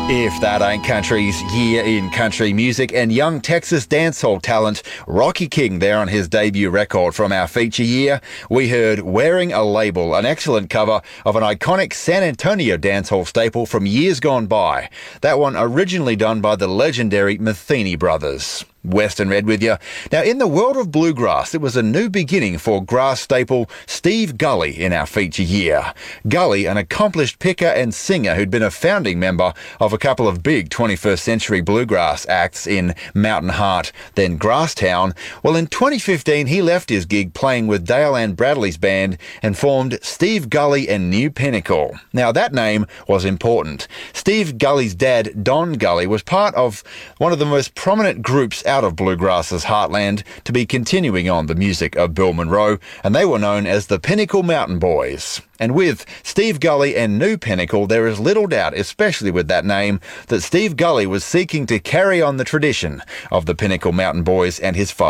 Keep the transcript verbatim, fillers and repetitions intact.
If that ain't country's year in country music, and young Texas dancehall talent Rocky King there on his debut record from our feature year, we heard Wearing a Label, an excellent cover of an iconic San Antonio dancehall staple from years gone by. That one originally done by the legendary Metheny Brothers. Western Red with you. Now, in the world of bluegrass, it was a new beginning for grass staple Steve Gully in our feature year. Gully, an accomplished picker and singer who'd been a founding member of a couple of big twenty-first century bluegrass acts in Mountain Heart, then Grasstown. Well, in twenty fifteen, he left his gig playing with Dale Ann Bradley's band and formed Steve Gully and New Pinnacle. Now, that name was important. Steve Gully's dad, Don Gully, was part of one of the most prominent groups out of bluegrass's heartland to be continuing on the music of Bill Monroe, and they were known as the Pinnacle Mountain Boys. And with Steve Gully and New Pinnacle, there is little doubt, especially with that name, that Steve Gully was seeking to carry on the tradition of the Pinnacle Mountain Boys and his father.